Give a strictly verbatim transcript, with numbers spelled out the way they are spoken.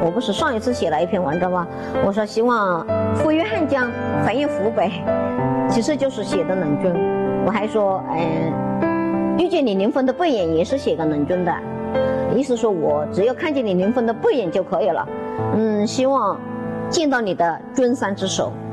我不是上一次写了一篇文章吗？我说希望富裕汉江，繁衍湖北，其实就是写的冷军。我还说，嗯，遇见李凌峰的背影也是写给冷军的，意思说我只要看见李凌峰的背影就可以了。嗯，希望见到你的君山之手。